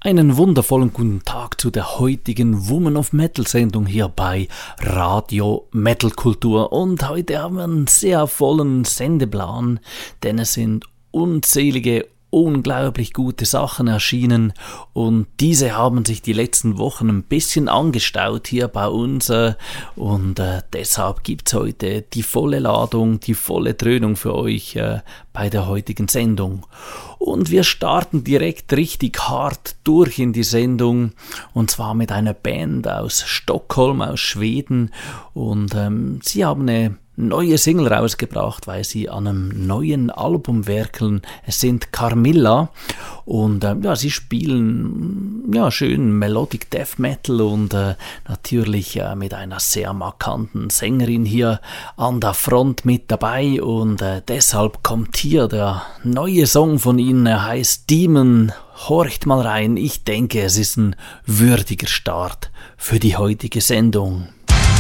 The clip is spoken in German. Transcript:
Einen wundervollen guten Tag zu der heutigen Woman of Metal Sendung hier bei Radio Metal Kultur. Und heute haben wir einen sehr vollen Sendeplan, denn es sind unzählige, unglaublich gute Sachen erschienen und diese haben sich die letzten Wochen ein bisschen angestaut hier bei uns und deshalb gibt's heute die volle Ladung, die volle Dröhnung für euch bei der heutigen Sendung. Und wir starten direkt richtig hart durch in die Sendung und zwar mit einer Band aus Stockholm, aus Schweden und sie haben eine neue Single rausgebracht, weil sie an einem neuen Album werkeln. Es sind Carmilla und sie spielen schön Melodic Death Metal und natürlich mit einer sehr markanten Sängerin hier an der Front mit dabei und deshalb kommt hier der neue Song von ihnen, er heißt Demon. Horcht mal rein, ich denke, es ist ein würdiger Start für die heutige Sendung.